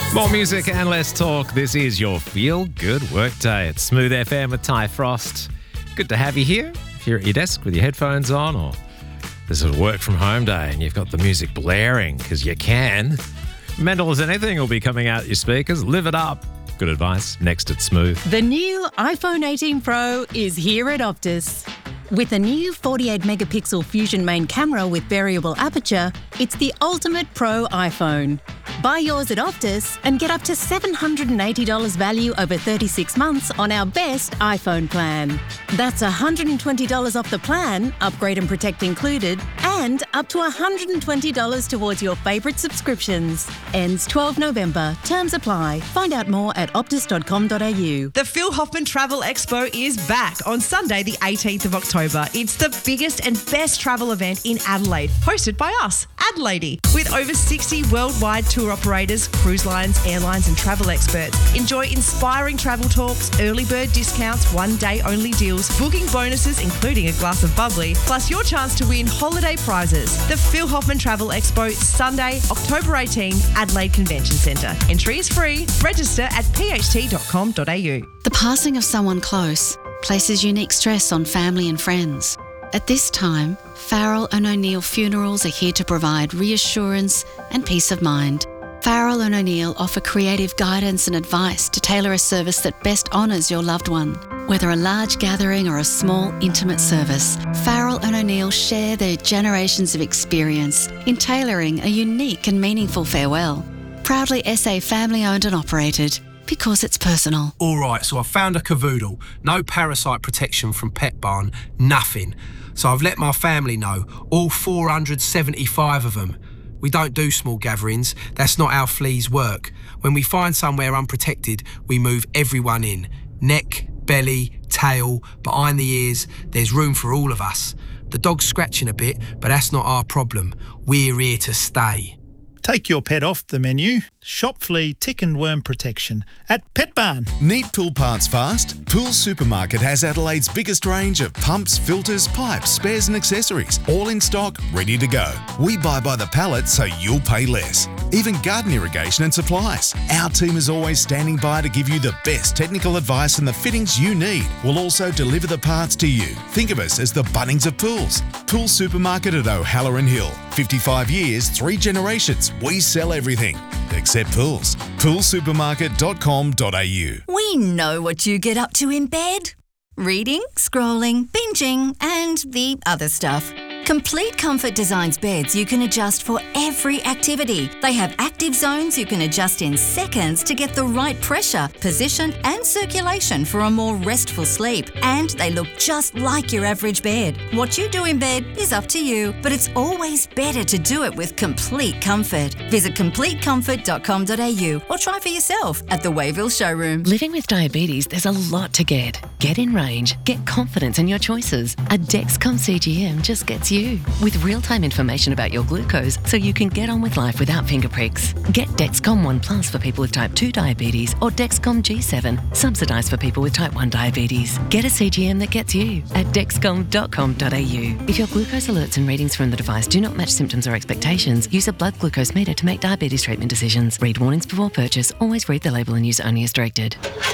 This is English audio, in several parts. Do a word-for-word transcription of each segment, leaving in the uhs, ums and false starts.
More music and less talk. This is your Feel Good Workday at Smooth F M with Ty Frost. Good to have you here. If you're at your desk with your headphones on, or this is a work from home day and you've got the music blaring because you can. Mental as anything will be coming out your speakers. Live it up. Good advice. Next at Smooth. The new iPhone eighteen Pro is here at Optus. With a new forty-eight megapixel Fusion main camera with variable aperture, it's the ultimate pro iPhone. Buy yours at Optus and get up to seven hundred eighty dollars value over thirty-six months on our best iPhone plan. That's one hundred twenty dollars off the plan, upgrade and protect included, and up to one hundred twenty dollars towards your favourite subscriptions. Ends twelfth November. Terms apply. Find out more at optus dot com dot a u. The Phil Hoffman Travel Expo is back on Sunday the eighteenth of October. It's the biggest and best travel event in Adelaide, hosted by us, Adelaide, with over sixty worldwide tour operators, cruise lines, airlines and travel experts. Enjoy inspiring travel talks, early bird discounts, one day only deals, booking bonuses including a glass of bubbly, plus your chance to win holiday prizes. The Phil Hoffman Travel Expo, Sunday, October eighteenth, Adelaide Convention Centre. Entry is free. Register at p h t dot com dot a u. The passing of someone close places unique stress on family and friends. At this time, Farrell and O'Neill Funerals are here to provide reassurance and peace of mind. Farrell and O'Neill offer creative guidance and advice to tailor a service that best honours your loved one. Whether a large gathering or a small, intimate service, Farrell and O'Neill share their generations of experience in tailoring a unique and meaningful farewell. Proudly S A family-owned and operated, because it's personal. All right, so I found a cavoodle. No parasite protection from Pet Barn, nothing. So I've let my family know, all four hundred seventy-five of them. We don't do small gatherings. That's not how fleas work. When we find somewhere unprotected, we move everyone in. Neck, belly, tail, behind the ears. There's room for all of us. The dog's scratching a bit, but that's not our problem. We're here to stay. Take your pet off the menu. Shop flea, tick and worm protection at Pet Barn. Need pool parts fast? Pool Supermarket has Adelaide's biggest range of pumps, filters, pipes, spares and accessories, all in stock, ready to go. We buy by the pallet so you'll pay less. Even garden irrigation and supplies. Our team is always standing by to give you the best technical advice and the fittings you need. We'll also deliver the parts to you. Think of us as the Bunnings of pools. Pool Supermarket at O'Halloran Hill. fifty-five years, three generations. We sell everything except pools. pool supermarket dot com dot a u. We know what you get up to in bed. Reading, scrolling, binging, and the other stuff. Complete Comfort designs beds you can adjust for every activity. They have active zones you can adjust in seconds to get the right pressure, position and circulation for a more restful sleep. And they look just like your average bed. What you do in bed is up to you, but it's always better to do it with Complete Comfort. Visit complete comfort dot com dot a u or try for yourself at the Wayville showroom. Living with diabetes, there's a lot to get. Get in range, get confidence in your choices. A Dexcom C G M just gets you. With real-time information about your glucose so you can get on with life without finger pricks. Get Dexcom One Plus for people with type two diabetes or Dexcom G seven, subsidised for people with type one diabetes. Get a C G M that gets you at dexcom dot com dot a u. If your glucose alerts and readings from the device do not match symptoms or expectations, use a blood glucose meter to make diabetes treatment decisions. Read warnings before purchase. Always read the label and use only as directed.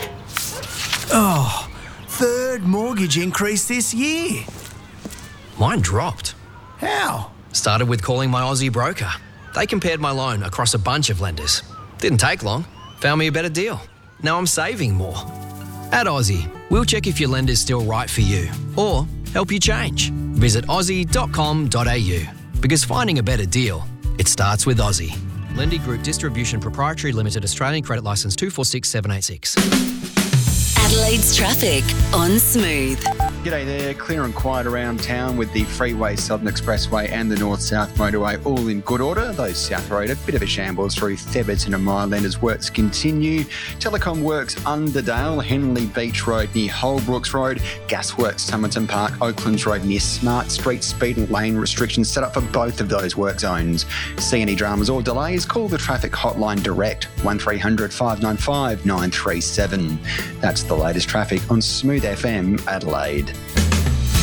Oh, third mortgage increase this year. Mine dropped. How? Started with calling my Aussie broker. They compared my loan across a bunch of lenders. Didn't take long. Found me a better deal. Now I'm saving more. At Aussie, we'll check if your lender's still right for you or help you change. Visit aussie dot com dot a u because finding a better deal, it starts with Aussie. Lendy Group Distribution Proprietary Limited, Australian Credit Licence two four six seven eight six. Adelaide's traffic on Smooth. G'day there, clear and quiet around town with the Freeway Southern Expressway and the North-South Motorway all in good order. Those South Road, a bit of a shambles through Theberton and Myland as works continue. Telecom works Underdale, Henley Beach Road near Holbrooks Road, Gasworks Somerton Park, Oaklands Road near Smart Street. Speed and lane restrictions set up for both of those work zones. See any dramas or delays, call the traffic hotline direct, one three hundred five nine five nine three seven. That's the latest traffic on Smooth F M Adelaide.